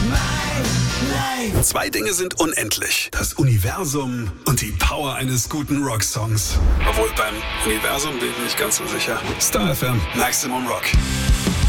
Zwei Dinge sind unendlich. Das Universum und die Power eines guten Rocksongs. Obwohl beim Universum bin ich nicht ganz so sicher. Star FM, Maximum Rock.